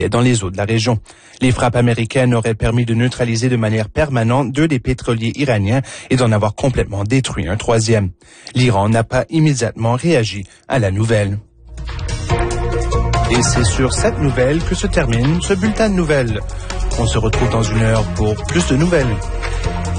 dans les eaux de la région. Les frappes américaines auraient permis de neutraliser de manière permanente 2 des pétroliers iraniens et d'en avoir complètement détruit un 3e. L'Iran n'a pas immédiatement réagi à la nouvelle. Et c'est sur cette nouvelle que se termine ce bulletin de nouvelles. On se retrouve dans 1 heure pour plus de nouvelles.